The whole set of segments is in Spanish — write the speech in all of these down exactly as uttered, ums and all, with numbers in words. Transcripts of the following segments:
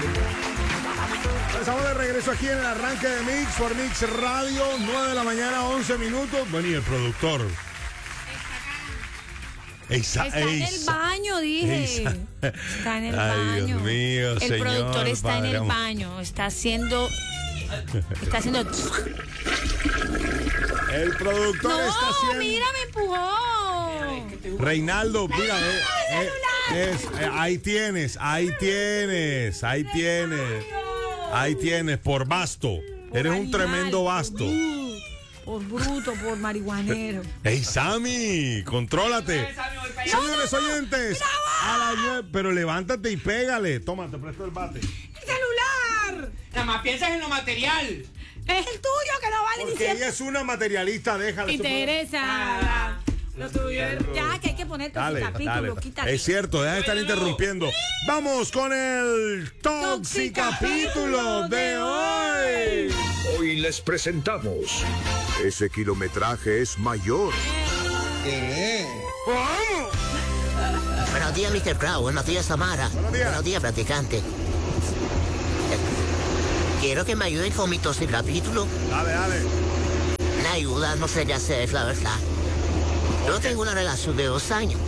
Estamos de regreso aquí en el arranque de Mix por Mix Radio, nueve de la mañana, once minutos. Bueno, y el productor. Está Eisa, en Eisa, el baño, dije. Eisa. Está en el Ay, baño. Dios mío, el señor, productor está padre, en el amor. baño. Está haciendo. Está haciendo. El productor No, está haciendo. mira, me empujó. Reinaldo, mira, eh, eh, es, eh, ahí tienes, ahí tienes, ahí tienes, ahí tienes, por basto. Por Eres un animal, tremendo basto. Por bruto, por marihuanero. ¡Ey, Sammy! ¡Contrólate! Señores oyentes, a las nueve, pero levántate y pégale. Toma, te presto el bate. ¡Celular! Nada más piensas en lo material. Es el tuyo que no vale ni Porque siquiera. ella es una materialista, déjala. Interesa. Lo tuyo es. Ya, que hay que poner Dale, capítulo, dale. quítate. Es cierto, deja de estar interrumpiendo. Vamos con el Toxicapítulo de hoy. Hoy les presentamos. Ese kilometraje es mayor. Buenos días, mister Crow. Buenos días, Samara. Buenos días. practicante. Eh, Quiero que me ayuden con mi capítulo. Dale, dale. La ayuda no sería safe, la verdad. Yo tengo una relación de dos años.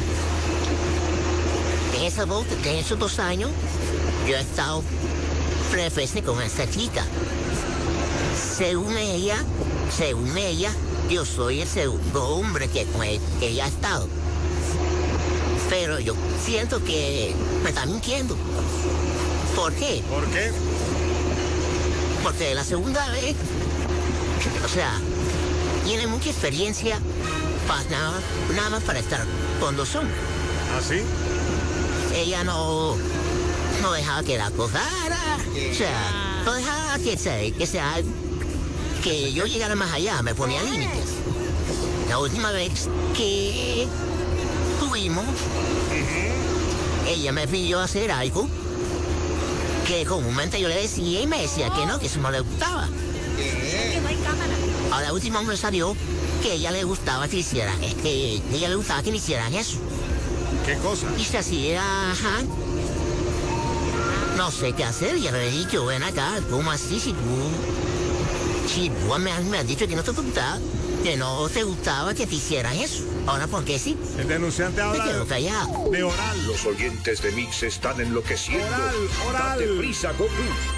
En, esa dos, en esos dos años, yo he estado tres veces con esta chica. Según ella, según ella, yo soy el segundo hombre que con el que ella ha estado. Pero yo siento que me está mintiendo. ¿Por qué? ¿Por qué? Porque la segunda vez, o sea, tiene mucha experiencia para nada, nada más para estar con dos hombres. ¿Ah, sí? Ella no, no dejaba que la acosara, o sea, no dejaba que, se- que sea que yo llegara más allá, me ponía límites. La última vez que tuvimos, ella me pidió hacer algo que comúnmente yo le decía y me decía que no, que eso no le gustaba. Que no hay cámara. Ahora último me salió que a ella le gustaba que hicieran, eh, que a ella le gustaba que le hicieran eso. ¿Qué cosa? Y se hacía, ajá. No sé qué hacer, ya le he dicho, ven acá, ¿cómo así si tú? Si tú me has, me has dicho que no te gustaba, que no te gustaba que te hicieran eso. Ahora, ¿por qué sí? El denunciante Me habla quedo de, callado. de oral. Los oyentes de Mix están enloqueciendo. Oral, oral. Date prisa, Goku.